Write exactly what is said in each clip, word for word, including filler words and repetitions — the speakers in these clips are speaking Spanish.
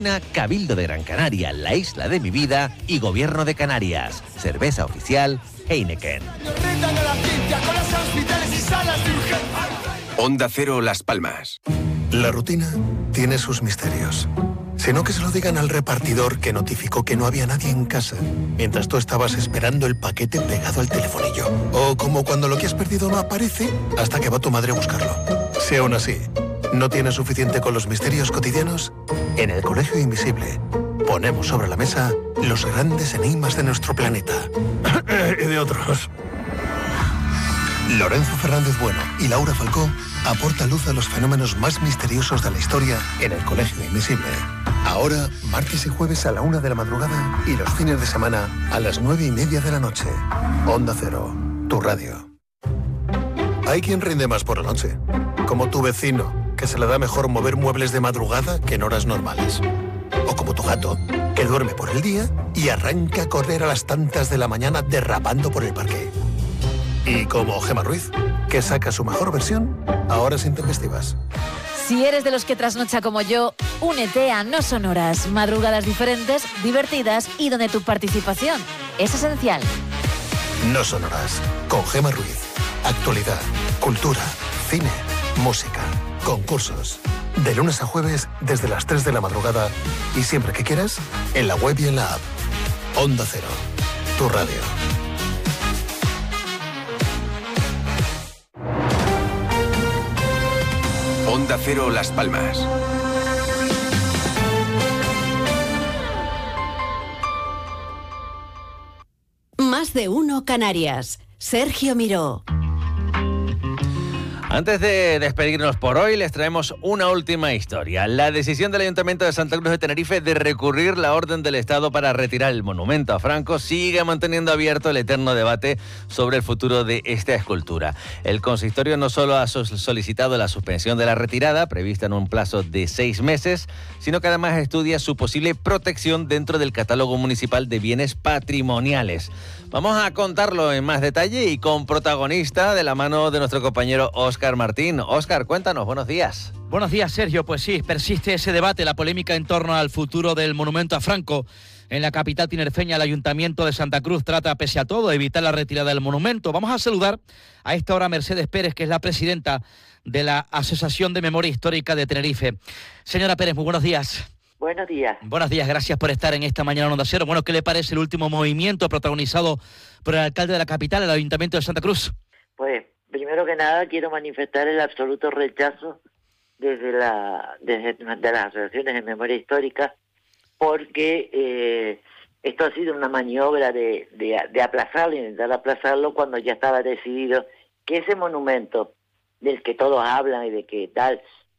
Cabildo de Gran Canaria, la isla de mi vida y Gobierno de Canarias. Cerveza oficial Heineken. Onda Cero Las Palmas. La rutina tiene sus misterios. Si no, que se lo digan al repartidor que notificó que no había nadie en casa mientras tú estabas esperando el paquete pegado al telefonillo. O como cuando lo que has perdido no aparece hasta que va tu madre a buscarlo. Si aún así no tienes suficiente con los misterios cotidianos, en el Colegio Invisible ponemos sobre la mesa los grandes enigmas de nuestro planeta. Y de otros. Lorenzo Fernández Bueno y Laura Falcó aportan luz a los fenómenos más misteriosos de la historia en el Colegio Invisible. Ahora, martes y jueves a la una de la madrugada y los fines de semana a las nueve y media de la noche. Onda Cero, tu radio. Hay quien rinde más por la noche, como tu vecino, que se le da mejor mover muebles de madrugada que en horas normales. O como tu gato, que duerme por el día y arranca a correr a las tantas de la mañana derrapando por el parque. Y como Gemma Ruiz, que saca su mejor versión a horas intempestivas. Si eres de los que trasnocha como yo, únete a No Sonoras, madrugadas diferentes, divertidas y donde tu participación es esencial. No Sonoras, con Gemma Ruiz. Actualidad, cultura, cine, música, concursos. De lunes a jueves desde las tres de la madrugada y siempre que quieras, en la web y en la app. Onda Cero, tu radio. Onda Cero Las Palmas. Más de uno Canarias. Sergio Miró. Antes de despedirnos por hoy, les traemos una última historia. La decisión del Ayuntamiento de Santa Cruz de Tenerife de recurrir la orden del Estado para retirar el monumento a Franco sigue manteniendo abierto el eterno debate sobre el futuro de esta escultura. El consistorio no solo ha solicitado la suspensión de la retirada, prevista en un plazo de seis meses, sino que además estudia su posible protección dentro del catálogo municipal de bienes patrimoniales. Vamos a contarlo en más detalle y con protagonista de la mano de nuestro compañero Óscar Martín. Óscar, cuéntanos, buenos días. Buenos días, Sergio. Pues sí, persiste ese debate, la polémica en torno al futuro del monumento a Franco. En la capital tinerfeña, el Ayuntamiento de Santa Cruz trata, pese a todo, de evitar la retirada del monumento. Vamos a saludar a esta hora a Mercedes Pérez, que es la presidenta de la Asociación de Memoria Histórica de Tenerife. Señora Pérez, muy buenos días. Buenos días. Buenos días, gracias por estar en esta mañana en Onda Cero. Bueno, ¿qué le parece el último movimiento protagonizado por el alcalde de la capital, el Ayuntamiento de Santa Cruz? Pues, primero que nada, quiero manifestar el absoluto rechazo desde, la, desde de las asociaciones de memoria histórica, porque eh, esto ha sido una maniobra de, de, de aplazarlo, intentar aplazarlo cuando ya estaba decidido que ese monumento del que todos hablan y de que tal,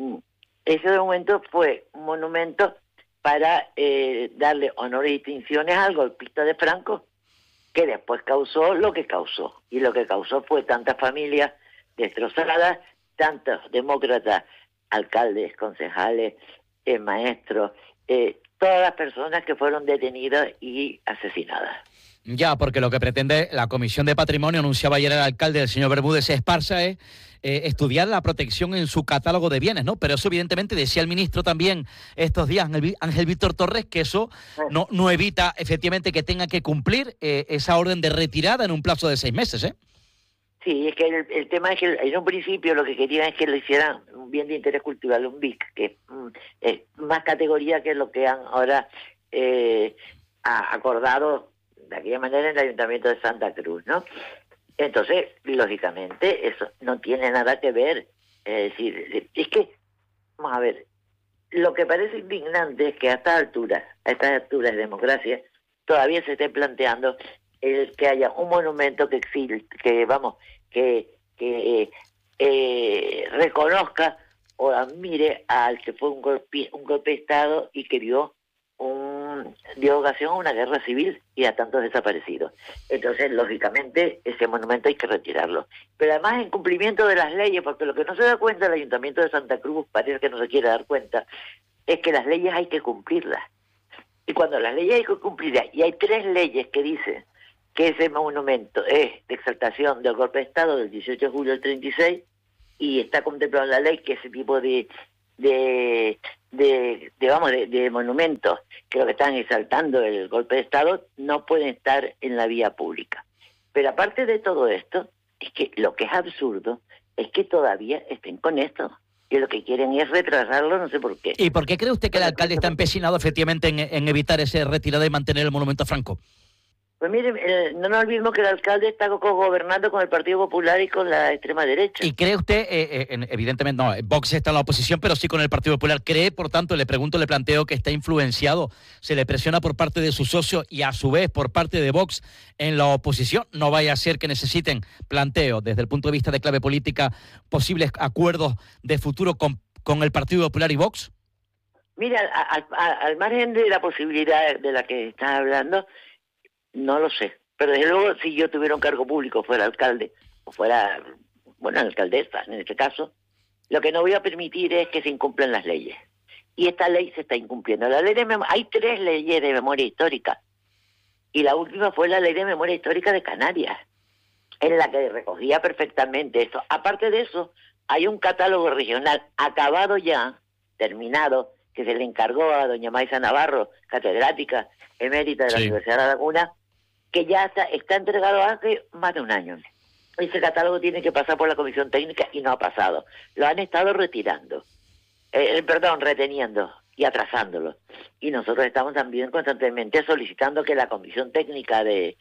ese monumento fue un monumento para eh, darle honores y distinciones al golpista de Franco, que después causó lo que causó. Y lo que causó fue tantas familias destrozadas, tantos demócratas, alcaldes, concejales, eh, maestros, eh, todas las personas que fueron detenidas y asesinadas. Ya, porque lo que pretende la Comisión de Patrimonio, anunciaba ayer el alcalde, el señor Bermúdez Esparza, es eh, estudiar la protección en su catálogo de bienes, ¿no? Pero eso, evidentemente, decía el ministro también estos días, Ángel, Ángel Víctor Torres, que eso no, no evita, efectivamente, que tenga que cumplir eh, esa orden de retirada en un plazo de seis meses, ¿eh? Sí, es que el, el tema es que en un principio lo que querían es que lo hicieran un bien de interés cultural, un B I C, que mm, es más categoría que lo que han ahora eh, acordado de aquella manera en el Ayuntamiento de Santa Cruz, ¿no? Entonces, lógicamente, eso no tiene nada que ver. Es decir, es que, vamos a ver, lo que parece indignante es que a estas alturas, a estas alturas de democracia, todavía se esté planteando el que haya un monumento que existe, que vamos, que, que eh, eh, reconozca o admire al que fue un golpe, un golpe de Estado y que dio un dio ocasión a una guerra civil y a tantos desaparecidos. Entonces, lógicamente, ese monumento hay que retirarlo. Pero además, en cumplimiento de las leyes, porque lo que no se da cuenta el Ayuntamiento de Santa Cruz, parece que no se quiere dar cuenta, es que las leyes hay que cumplirlas. Y cuando las leyes hay que cumplirlas, y hay tres leyes que dicen que ese monumento es de exaltación del golpe de Estado del dieciocho de julio del treinta y seis, y está contemplado en la ley que ese tipo de de, de, de vamos, de, de monumentos que lo que están exaltando el golpe de Estado no pueden estar en la vía pública. Pero aparte de todo esto, es que lo que es absurdo es que todavía estén con esto. Que lo que quieren es retrasarlo, no sé por qué. ¿Y por qué cree usted que el alcalde está empecinado efectivamente en, en evitar esa retirada y mantener el monumento a Franco? Pues mire, eh, no nos olvidemos que el alcalde está gobernando con el Partido Popular y con la extrema derecha. ¿Y cree usted, eh, eh, en, evidentemente no, Vox está en la oposición, pero sí con el Partido Popular, cree, por tanto, le pregunto, le planteo que está influenciado, se le presiona por parte de sus socios y a su vez por parte de Vox en la oposición? No vaya a ser que necesiten, planteo, desde el punto de vista de clave política, posibles acuerdos de futuro con, con el Partido Popular y Vox. Mira, al, al, al margen de la posibilidad de la que estás hablando, no lo sé, pero desde luego si yo tuviera un cargo público, fuera alcalde, o fuera, bueno, alcaldesa en este caso, lo que no voy a permitir es que se incumplan las leyes. Y esta ley se está incumpliendo. La ley de mem- Hay tres leyes de memoria histórica, y la última fue la ley de memoria histórica de Canarias, en la que recogía perfectamente eso. Aparte de eso, hay un catálogo regional acabado ya, terminado, que se le encargó a doña Maisa Navarro, catedrática emérita de la Sí. Universidad de La Laguna, que ya está, está entregado hace más de un año. Ese catálogo tiene que pasar por la comisión técnica y no ha pasado. Lo han estado retirando, eh, perdón, reteniendo y atrasándolo. Y nosotros estamos también constantemente solicitando que la comisión técnica de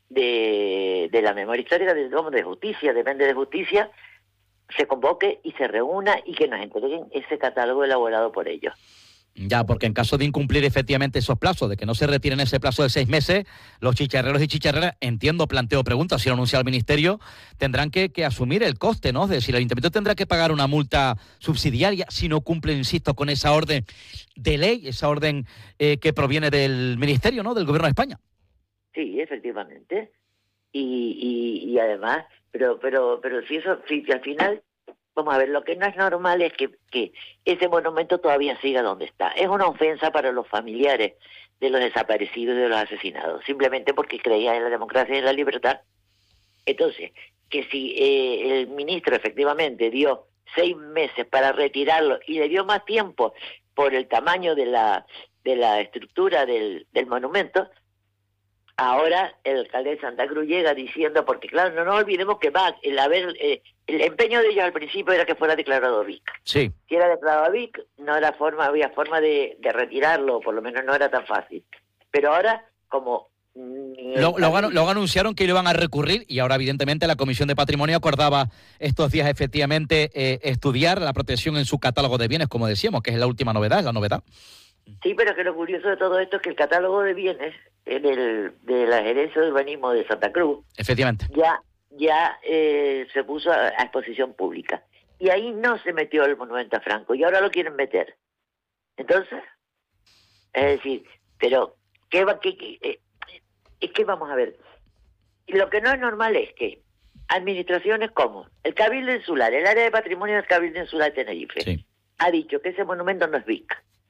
de, de la memoria histórica, de, de justicia, depende de justicia, se convoque y se reúna y que nos entreguen ese catálogo elaborado por ellos. Ya, porque en caso de incumplir efectivamente esos plazos, de que no se retiren ese plazo de seis meses, los chicharreros y chicharreras, entiendo, planteo preguntas, si lo anuncia el Ministerio, tendrán que, que asumir el coste, ¿no? Es decir, el Ayuntamiento tendrá que pagar una multa subsidiaria si no cumple, insisto, con esa orden de ley, esa orden eh, que proviene del Ministerio, ¿no? Del Gobierno de España. Sí, efectivamente. Y, y, y además, pero pero pero si eso, si, si al final, vamos a ver, lo que no es normal es que, que ese monumento todavía siga donde está. Es una ofensa para los familiares de los desaparecidos y de los asesinados, simplemente porque creían en la democracia y en la libertad. Entonces, que si eh, el ministro efectivamente dio seis meses para retirarlo y le dio más tiempo por el tamaño de la de la estructura del, del monumento, ahora el alcalde de Santa Cruz llega diciendo, porque claro, no nos olvidemos que va el haber eh, el empeño de ellos al principio era que fuera declarado V I C. Sí. Si era declarado V I C, no era forma, había forma de, de retirarlo, por lo menos no era tan fácil. Pero ahora, como Lo, lo, lo anunciaron que lo iban a recurrir y ahora evidentemente la Comisión de Patrimonio acordaba estos días efectivamente eh, estudiar la protección en su catálogo de bienes, como decíamos, que es la última novedad, es la novedad. Sí, pero que lo curioso de todo esto es que el catálogo de bienes del, de la Gerencia de Urbanismo de Santa Cruz efectivamente ya, ya eh, se puso a, a exposición pública. Y ahí no se metió el monumento a Franco y ahora lo quieren meter. Entonces, es decir, pero ¿qué va, qué, qué, eh, es que vamos a ver, lo que no es normal es que administraciones como el Cabildo Insular, el área de patrimonio del Cabildo Insular de Tenerife, sí. ha dicho que ese monumento no es V I C.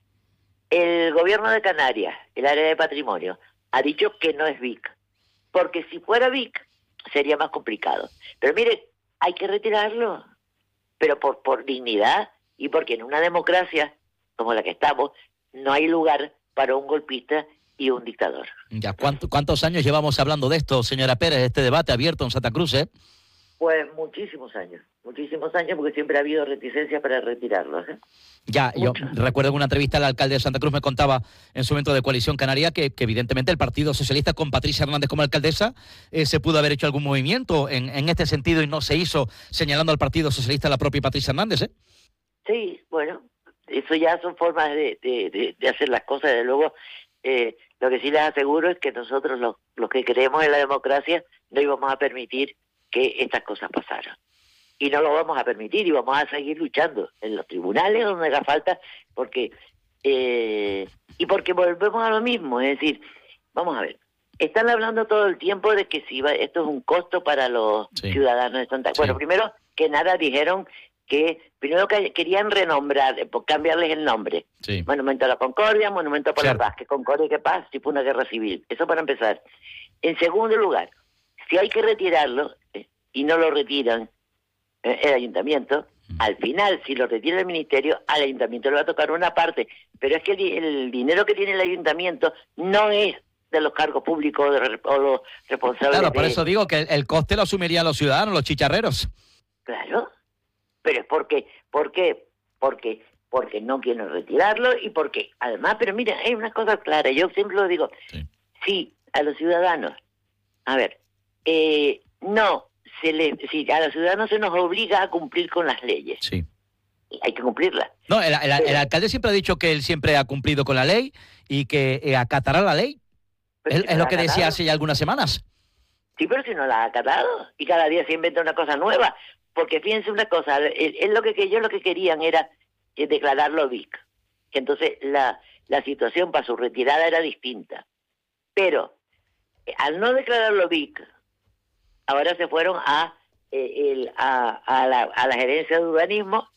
El gobierno de Canarias, el área de patrimonio, ha dicho que no es V I C, porque si fuera V I C sería más complicado. Pero mire, hay que retirarlo, pero por, por dignidad y porque en una democracia como la que estamos no hay lugar para un golpista y un dictador. Ya, ¿cuánto, ¿Cuántos años llevamos hablando de esto, señora Pérez, este debate abierto en Santa Cruz, eh? Pues muchísimos años, muchísimos años, porque siempre ha habido reticencia para retirarlos, ¿eh? Ya, Mucho. yo recuerdo en una entrevista al alcalde de Santa Cruz me contaba en su momento de Coalición Canaria que, que evidentemente el Partido Socialista con Patricia Hernández como alcaldesa eh, se pudo haber hecho algún movimiento en, en este sentido y no se hizo señalando al Partido Socialista a la propia Patricia Hernández, ¿eh? Sí, bueno, eso ya son formas de, de, de, de hacer las cosas. Desde luego, eh, lo que sí les aseguro es que nosotros los, los que creemos en la democracia no íbamos a permitir que estas cosas pasaran. Y no lo vamos a permitir y vamos a seguir luchando en los tribunales donde haga falta, porque eh, y porque volvemos a lo mismo, es decir, vamos a ver, están hablando todo el tiempo de que si va, esto es un costo para los sí. ciudadanos de Santa Cruz. Sí. Bueno, primero que nada dijeron que primero que querían renombrar, cambiarles el nombre. Sí. Monumento a la Concordia, Monumento por Cierto. la Paz, que Concordia y que Paz, tipo una guerra civil. Eso para empezar. En segundo lugar, si hay que retirarlo, eh, y no lo retiran eh, el ayuntamiento, Al final, si lo retira el ministerio, al ayuntamiento le va a tocar una parte, pero es que el, el dinero que tiene el ayuntamiento no es de los cargos públicos de, o los responsables. Claro, por de... eso digo que el, el coste lo asumirían los ciudadanos, los chicharreros. Claro, pero es porque, ¿por qué? Porque, porque no quieren retirarlo y porque, además, pero mira, hay una cosa clara, yo siempre lo digo, sí, sí a los ciudadanos, a ver, eh, no, se les, sí, a los ciudadanos se nos obliga a cumplir con las leyes. Sí. Hay que cumplirlas. No, el, el, el alcalde siempre ha dicho que él siempre ha cumplido con la ley y que eh, acatará la ley. Es, si es no lo que decía acatado. hace ya algunas semanas. Sí, pero si no la ha acatado y cada día se inventa una cosa nueva. Porque fíjense una cosa, es lo que ellos lo que querían era eh, declararlo V I C. Que entonces la, la situación para su retirada era distinta. Pero eh, al no declararlo V I C, ahora se fueron a, eh, el, a, a, la, a la gerencia de urbanismo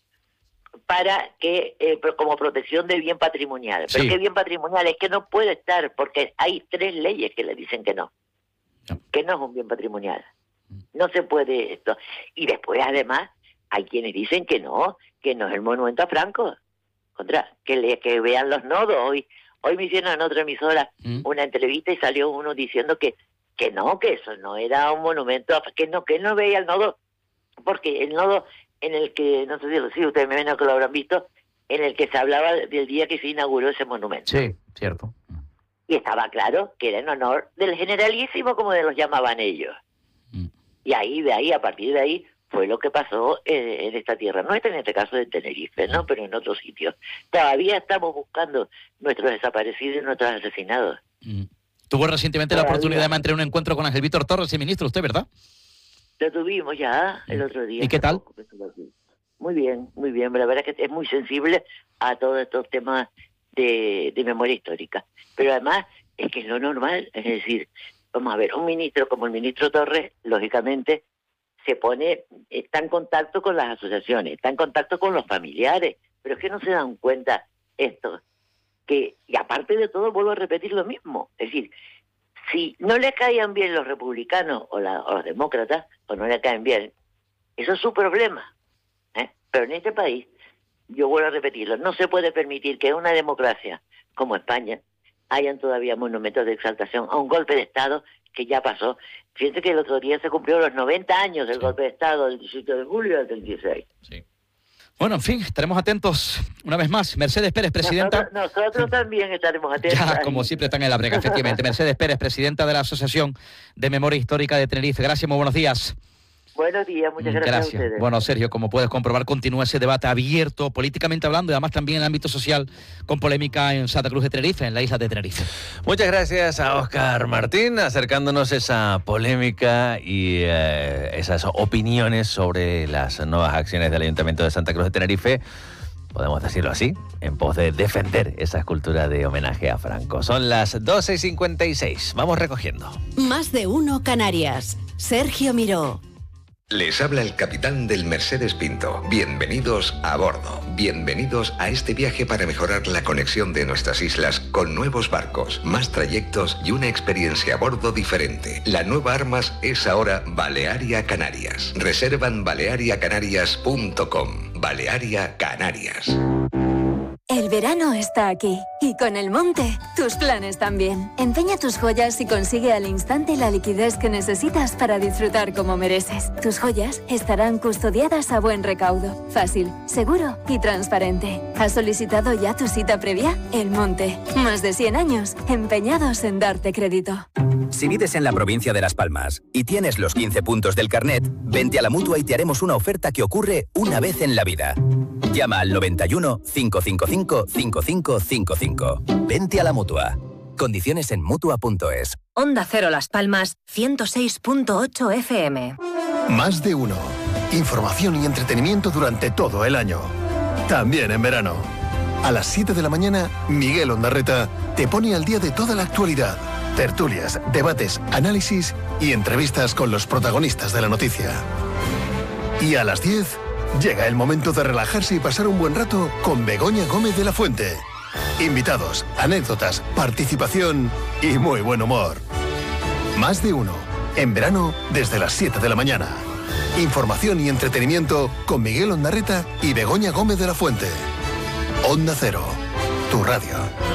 para que, eh, como protección de bien patrimonial. Pero Sí. ¿qué bien patrimonial? Es que no puede estar, porque hay tres leyes que le dicen que no. No. Que no es un bien patrimonial. No se puede esto. Y después, además, hay quienes dicen que no, que no es el monumento a Franco. Contra, que, le, que vean los nodos. Hoy hoy me hicieron en otra emisora Mm. una entrevista y salió uno diciendo que que no, que eso no era un monumento, a, que no que él no veía el nodo, porque el nodo en el que, no sé si ustedes me ven que lo habrán visto, en el que se hablaba del día que se inauguró ese monumento. Sí, cierto. Y estaba claro que era en honor del generalísimo, como los llamaban ellos. Mm. Y ahí, de ahí, a partir de ahí, fue lo que pasó en, en esta tierra. No está en este caso de Tenerife, ¿no? Pero en otros sitios. Todavía estamos buscando nuestros desaparecidos y nuestros asesinados. Mm. Tuvo recientemente la Todavía. oportunidad de mantener un encuentro con Ángel Víctor Torres, el ministro, usted, ¿verdad? Lo tuvimos ya el otro día. ¿Y qué tal? Muy bien, muy bien. La verdad es que es muy sensible a todos estos temas de, de memoria histórica. Pero además es que es lo normal. Es decir, vamos a ver, un ministro como el ministro Torres, lógicamente, se pone, está en contacto con las asociaciones, está en contacto con los familiares, pero es que no se dan cuenta esto. Que, y aparte de todo, vuelvo a repetir lo mismo. Es decir, si no le caían bien los republicanos o, la, o los demócratas, o no le caen bien, eso es su problema. ¿eh? Pero en este país, yo vuelvo a repetirlo, no se puede permitir que en una democracia como España hayan todavía monumentos de exaltación a un golpe de Estado que ya pasó. Fíjense que el otro día se cumplió los noventa años del Sí. golpe de Estado del diecisiete de julio del treinta y seis. Sí. Bueno, en fin, estaremos atentos una vez más. Mercedes Pérez, presidenta. Nosotros, nosotros también estaremos atentos. Ya, como siempre, están en la brega, efectivamente. Mercedes Pérez, presidenta de la Asociación de Memoria Histórica de Tenerife. Gracias, muy buenos días. Buenos días, muchas gracias, Gracias. a ustedes. Bueno, Sergio, como puedes comprobar, continúa ese debate abierto, políticamente hablando, y además también en el ámbito social, con polémica en Santa Cruz de Tenerife, en la isla de Tenerife. Muchas gracias a Óscar Martín, acercándonos esa polémica y eh, esas opiniones sobre las nuevas acciones del Ayuntamiento de Santa Cruz de Tenerife, podemos decirlo así, en pos de defender esa escultura de homenaje a Franco. Son las doce y cincuenta y seis, vamos recogiendo. Más de uno Canarias. Sergio Miró. Les habla el capitán del Mercedes Pinto. Bienvenidos a bordo. Bienvenidos a este viaje para mejorar la conexión de nuestras islas con nuevos barcos, más trayectos y una experiencia a bordo diferente. La nueva Armas es ahora Balearia Canarias. Reservan balearia canarias punto com. Balearia Canarias. El verano está aquí y con el Monte, tus planes también. Empeña tus joyas y consigue al instante la liquidez que necesitas para disfrutar como mereces. Tus joyas estarán custodiadas a buen recaudo, fácil, seguro y transparente. ¿Has solicitado ya tu cita previa? El Monte, más de cien años empeñados en darte crédito. Si vives en la provincia de Las Palmas y tienes los quince puntos del carnet, vente a la Mutua y te haremos una oferta que ocurre una vez en la vida. Llama al noventa y uno, cinco cinco cinco, cinco cinco cinco cinco. Vente a la Mutua. Condiciones en Mutua punto es. Onda Cero Las Palmas, ciento seis punto ocho F M. Más de uno. Información y entretenimiento durante todo el año. También en verano. A las siete de la mañana, Miguel Ondarreta te pone al día de toda la actualidad. Tertulias, debates, análisis y entrevistas con los protagonistas de la noticia. Y a las diez, llega el momento de relajarse y pasar un buen rato con Begoña Gómez de la Fuente. Invitados, anécdotas, participación y muy buen humor. Más de uno. En verano, desde las siete de la mañana. Información y entretenimiento con Miguel Ondarreta y Begoña Gómez de la Fuente. Onda Cero, tu radio.